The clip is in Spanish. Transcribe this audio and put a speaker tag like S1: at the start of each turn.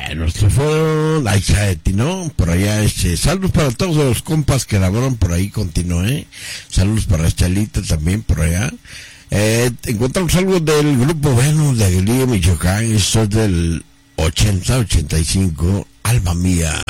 S1: nuestro foro, la Isaeti, ¿no? Por allá, saludos para todos los compas que laboran por ahí, continué. Saludos para Chalita también por allá. Encontramos algo del grupo Venus de Aguililla, Michoacán, eso es del 80-85, Alma Mía.